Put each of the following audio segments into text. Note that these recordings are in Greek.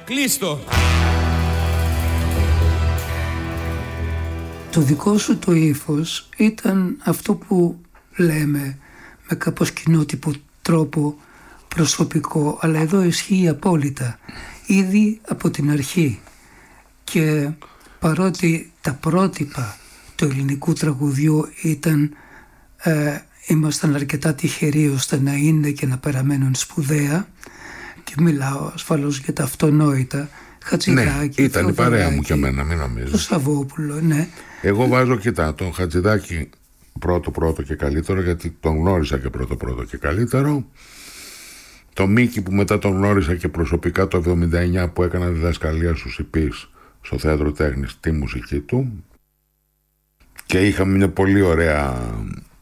Κλείστο. Το δικό σου το ύφος ήταν αυτό που λέμε με κάπως κοινότυπο τρόπο προσωπικό, αλλά εδώ ισχύει απόλυτα, ήδη από την αρχή. Και παρότι τα πρότυπα του ελληνικού τραγουδιού ήμασταν αρκετά τυχεροί ώστε να είναι και να παραμένουν σπουδαία, και μιλάω ασφαλώς για τα αυτονόητα, Χατζηδάκη, ναι, ήταν η παρέα μου και εμένα, μην νομίζεις. Το Σαββόπουλο, ναι. Εγώ βάζω, κοιτά, τον Χατζηδάκη πρώτο και καλύτερο, γιατί τον γνώρισα και πρώτο και καλύτερο. Το Μίκη που μετά τον γνώρισα και προσωπικά το 79, που έκανα διδασκαλία στους ΥΠΗΣ στο Θέατρο Τέχνης, τη μουσική του, και είχαμε μια πολύ ωραία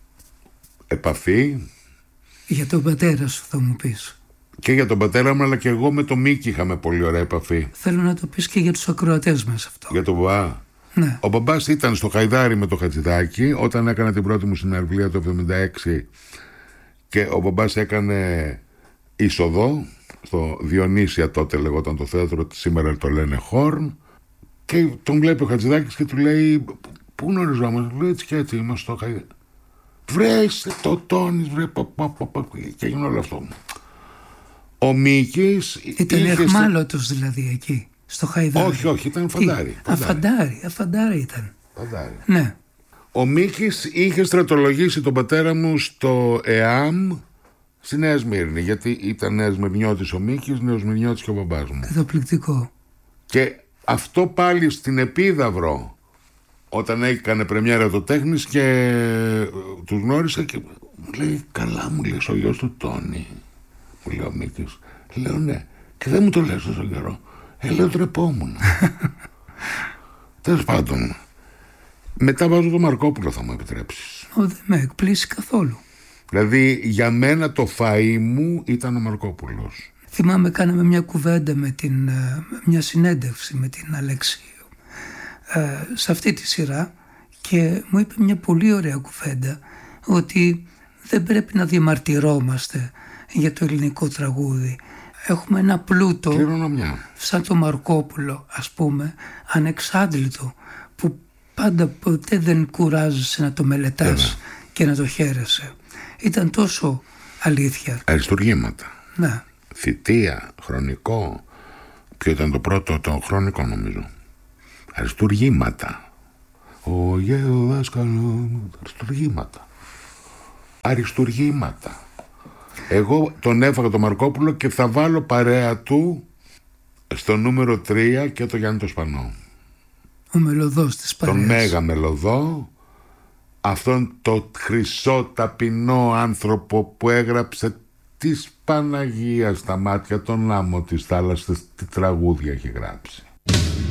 επαφή. Για τον πατέρα σου θα μου πεις. Και για τον πατέρα μου, αλλά και εγώ με τον Μίκη είχαμε πολύ ωραία επαφή. Θέλω να το πεις και για τους ακροατές μας αυτό. Για τον μπαμπά. Ναι. Ο μπαμπάς ήταν στο Χαϊδάρι με το Χατζηδάκη όταν έκανα την πρώτη μου συναυλία το 1976, και ο μπαμπάς έκανε είσοδο στο Διονύσια, τότε λεγόταν το θέατρο, σήμερα το λένε Χόρν, και τον βλέπει ο Χατζηδάκης και του λέει, πού γνωριζόμαστε? Του λέει, έτσι και έτσι είμαστε στο Χαϊδάρι. Βρέστε το τόνις, βρε, και έγινε όλο αυτό. Ο Μίκης ήταν εχμάλωτος δηλαδή εκεί στο Χαϊδάρι? Όχι, ήταν φαντάρι. Αφαντάρι ήταν. Φαντάρι. Ναι. Ο Μίκης είχε στρατολογήσει τον πατέρα μου στο ΕΑΜ στη Νέα Σμύρνη, γιατί ήταν Νέα Σμυρνιώτης ο Μίκης, Νέος Σμυρνιώτης και ο μπαμπάς μου. Καταπληκτικό. Και αυτό πάλι στην Επίδαυρο, όταν έκανε πρεμιέρα το Τέχνης και τους γνώρισα, και μου λέει, καλά, μου λέει, ο γιος του Τόνι. Μου λέει ο Μίκης. Λέω, ναι. Και δεν μου το λες τόσο καιρό. Λέω, τρεπόμουν. Τέλος πάντων, μετά βάζω το Μαρκόπουλο, θα μου επιτρέψεις. Δεν με εκπλήσει καθόλου. Δηλαδή για μένα το φαΐ μου ήταν ο Μαρκόπουλος. Θυμάμαι, κάναμε μια κουβέντα μια συνέντευξη με την Αλέξη σε αυτή τη σειρά, και μου είπε μια πολύ ωραία κουβέντα, ότι δεν πρέπει να διαμαρτυρόμαστε για το ελληνικό τραγούδι. Έχουμε ένα πλούτο κληρονομιά, σαν το Μαρκόπουλο, ας πούμε, ανεξάντλητο, που πάντα ποτέ δεν κουράζεσαι να το μελετάς και να το χαίρεσαι. Ήταν τόσο αλήθεια. Αριστουργήματα. Ναι. Θητεία, χρονικό. Ποιο ήταν το πρώτο? Το χρονικό, νομίζω. Αριστουργήματα. Ο γέο δάσκαλο. Αριστουργήματα. Εγώ τον έφαγα το Μαρκόπουλο και θα βάλω παρέα του στο νούμερο 3 και το Γιάννη το Σπανό. Ο μελωδός της παρέας. Τον μέγα μελωδό, αυτόν το χρυσό ταπεινό άνθρωπο που έγραψε της Παναγίας στα μάτια, τον άμμο της θάλασσας, τι τραγούδια έχει γράψει.